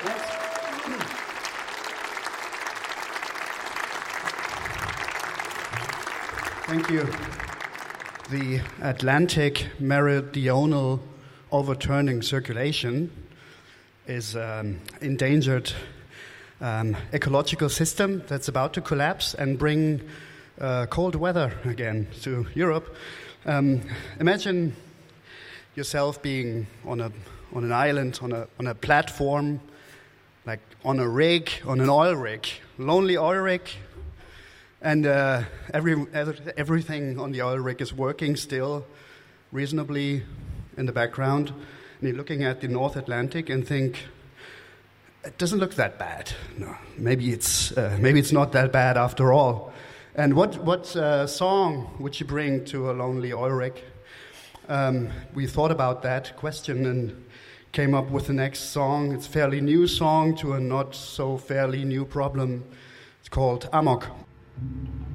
Thank you. The Atlantic meridional overturning circulation is endangered ecological system that's about to collapse and bring cold weather again to Europe. Imagine yourself being on an island, on a platform, like on a rig, on an oil rig, lonely oil rig, and everything on the oil rig is working still reasonably in the background. And you're looking at the North Atlantic and think, it doesn't look that bad. No, maybe it's not that bad after all. And what song would you bring to a lonely oil rig? We thought about that question and came up with the next song. It's a fairly new song to a not so fairly new problem. It's called Amok.